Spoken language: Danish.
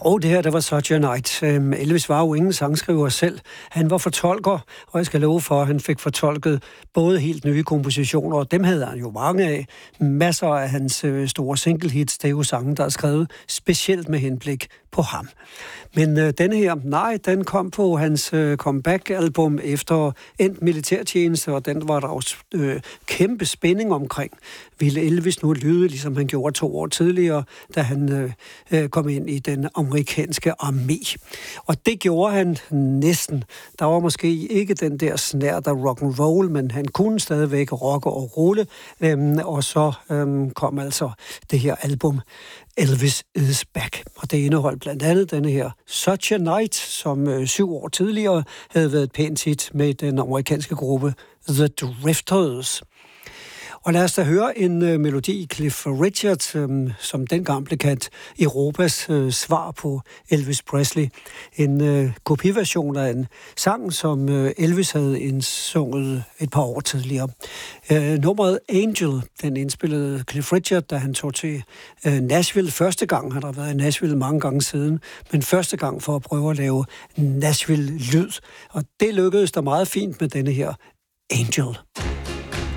Jo, det her, der var Such a Night. Elvis var jo ingen sangskriver selv. Han var fortolker, og jeg skal love for, at han fik fortolket både helt nye kompositioner, og dem havde han jo mange af. Masser af hans store single-hits, det er jo sange, der er skrevet specielt med henblik på ham. Men denne her, nej, den kom på hans comeback-album efter endt militærtjeneste, og den var der også kæmpe spænding omkring. Ville Elvis nu lyde, ligesom han gjorde 2 år tidligere, da han kom ind i den amerikanske armé. Og det gjorde han næsten. Der var måske ikke den der snært af rock and roll, men han kunne stadigvæk rocke og rulle. Og så kom altså det her album, Elvis is Back. Og det indeholdt blandt andet denne her Such a Night, som 7 år tidligere havde været et pænt hit med den amerikanske gruppe The Drifters. Og lad os da høre en melodi, Cliff Richard, som dengang blev kaldt Europas svar på Elvis Presley. En kopiversion af en sang, som Elvis havde indsunget et par år tidligere. Nummeret Angel, den indspillede Cliff Richard, da han tog til Nashville første gang. Han har været i Nashville mange gange siden, men første gang for at prøve at lave Nashville-lyd. Og det lykkedes der meget fint med denne her Angel.